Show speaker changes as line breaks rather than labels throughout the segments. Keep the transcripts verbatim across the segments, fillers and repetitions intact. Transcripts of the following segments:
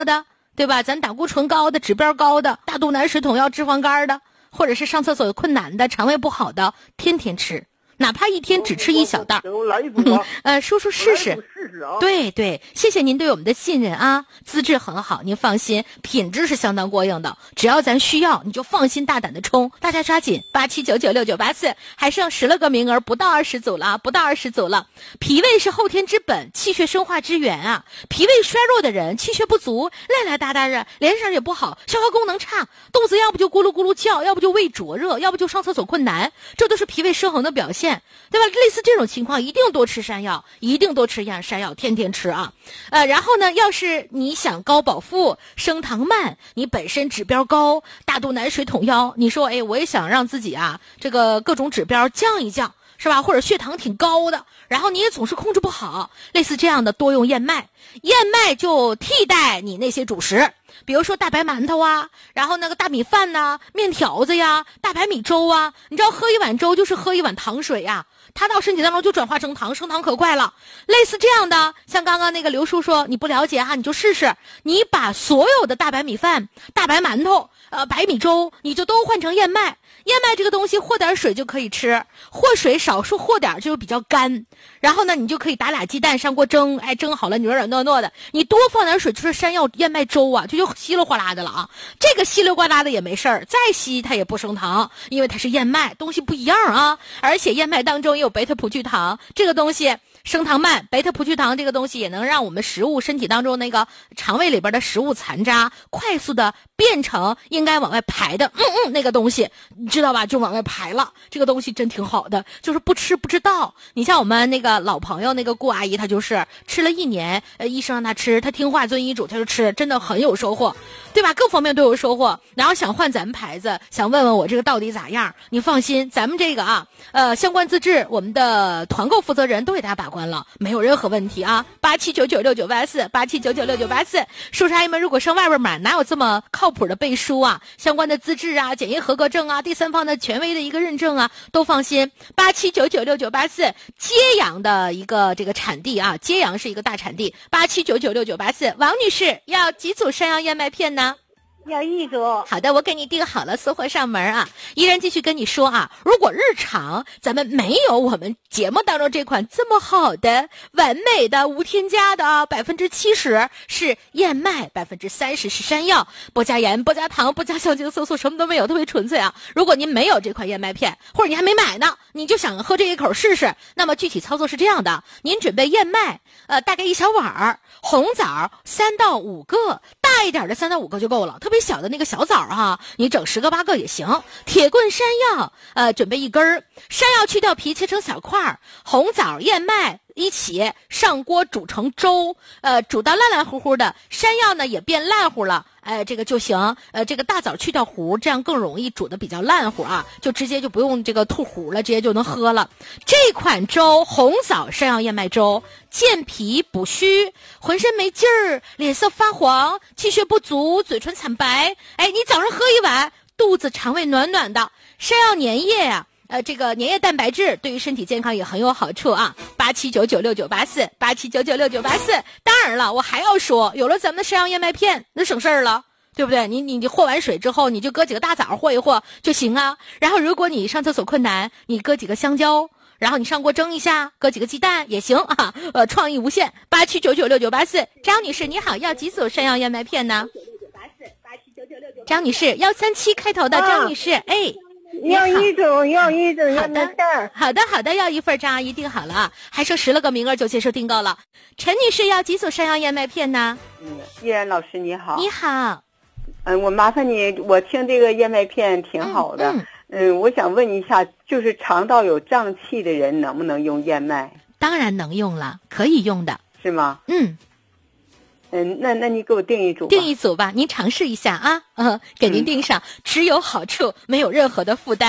的，对吧？咱胆固醇高的、指标高的、大肚腩、水桶腰、脂肪肝的，或者是上厕所有困难的、肠胃不好的，天天吃。哪怕一天只吃一小袋，嗯，呃，叔叔试试，
试试啊。
对对，谢谢您对我们的信任啊，资质很好，您放心，品质是相当过硬的。只要咱需要，你就放心大胆的冲，大家抓紧，八七九九六九八四，还剩十来个名额，不到二十组了，不到二十组了。脾胃是后天之本，气血生化之源啊。脾胃衰弱的人，气血不足，赖赖哒哒的，脸色也不好，消化功能差，肚子要不就咕噜咕噜叫，要不就胃灼热，要不就上厕所困难，这都是脾胃失衡的表现。对吧？类似这种情况，一定多吃山药，一定多吃山药，天天吃啊。呃，然后呢，要是你想高饱腹、升糖慢，你本身指标高，大肚腩、水桶腰，你说，哎，我也想让自己啊，这个各种指标降一降，是吧？或者血糖挺高的，然后你也总是控制不好，类似这样的，多用燕麦，燕麦就替代你那些主食。比如说大白馒头啊，然后那个大米饭呐、啊、面条子呀、大白米粥啊，你知道喝一碗粥就是喝一碗糖水呀、啊，它到身体当中就转化成糖，升糖可快了。类似这样的，像刚刚那个刘叔说你不了解哈，你就试试，你把所有的大白米饭、大白馒头、呃白米粥，你就都换成燕麦。燕麦这个东西和点水就可以吃，和水少数和点就是比较干。然后呢，你就可以打俩鸡蛋上锅蒸，哎，蒸好了软软糯糯的。你多放点水就是山药燕麦粥啊，就就稀里哗啦的了啊。这个稀里哗啦的也没事儿，再稀它也不升糖，因为它是燕麦，东西不一样啊。而且燕麦当中也有贝塔葡聚糖，这个东西升糖慢，贝塔葡聚糖这个东西也能让我们食物身体当中那个肠胃里边的食物残渣快速的变成应该往外排的，嗯嗯，那个东西你知道吧，就往外排了。这个东西真挺好的，就是不吃不知道。你像我们那个老朋友那个顾阿姨，她就是吃了一年，呃，医生让她吃，她听话遵医嘱，她就吃，真的很有收获，对吧？各方面都有收获。然后想换咱们牌子，想问问我这个到底咋样？你放心，咱们这个啊，呃，相关资质我们的团购负责人都给大家把关了，没有任何问题啊。八七九九六九八四，八七九九六九八四，叔叔阿姨们如果上外边买，哪有这么靠谱的背书啊？相关的资质啊、检验合格证啊、第三方的权威的一个认证啊，都放心。八七九九六九八四，揭阳的一个这个产地啊，揭阳是一个大产地。八七九九六九八四，王女士要几组山药燕麦片呢？
要一组。
好的，我给你订好了，送货上门啊。依然继续跟你说啊，如果日常咱们没有我们节目当中这款这么好的、完美的、无添加的啊，百分之七十是燕麦，百分之三十是山药，不加盐、不加糖、不加香精色素，什么都没有，特别纯粹啊。如果您没有这款燕麦片，或者你还没买呢，你就想喝这一口试试，那么具体操作是这样的：您准备燕麦，呃，大概一小碗儿，红枣三到五个，大一点的三到五个就够了。特别小的那个小枣哈，你整十个八个也行。铁棍山药，呃，准备一根儿，山药去掉皮，切成小块儿，红枣、燕麦一起上锅煮成粥，呃，煮到烂烂乎乎的，山药呢也变烂乎了。哎，这个就行。呃，这个大枣去掉核，这样更容易煮的比较烂乎啊，就直接就不用这个吐核了，直接就能喝了。这款粥，红枣山药燕麦粥，健脾补虚，浑身没劲儿，脸色发黄，气血不足，嘴唇惨白。哎，你早上喝一碗，肚子肠胃暖暖的。山药粘液啊，呃，这个粘液蛋白质对于身体健康也很有好处啊。八七九九六九八四，八七九九六九八四。当然了，我还要说，有了咱们的山药燕麦片，那省事儿了。对不对？你你你和完水之后，你就搁几个大枣和一和就行啊。然后如果你上厕所困难，你搁几个香蕉，然后你上锅蒸一下，搁几个鸡蛋也行啊。呃，创意无限。八七九九六九八四，张女士你好，要几组山药燕麦片呢？张女士，幺三七开头的张女士，啊、哎。
要一种，要一种燕麦片。
好的，好的，要一份，张阿姨订好了啊，还剩十了个名额就接受订购了。陈女士要几组山药燕麦片呢？
嗯，依然老师你好。
你好。
嗯，我麻烦你，我听这个燕麦片挺好的。嗯, 嗯, 嗯，我想问一下，就是肠道有胀气的人能不能用燕麦？
当然能用了，可以用的。
是吗？
嗯。
嗯，那那你给我订一组吧。
订一组吧，您尝试一下啊，嗯，给您订上，嗯、只有好处，没有任何的负担。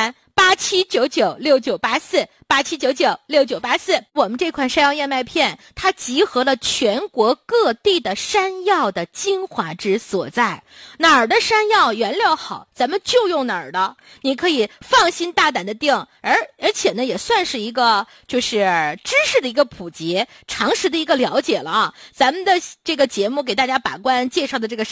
八七九九六九八四八七九九六九八四。我们这款山药燕麦片，它集合了全国各地的山药的精华之所在，哪儿的山药原料好，咱们就用哪儿的，你可以放心大胆的定。而而且呢，也算是一个就是知识的一个普及，常识的一个了解了啊。咱们的这个节目给大家把关介绍的这个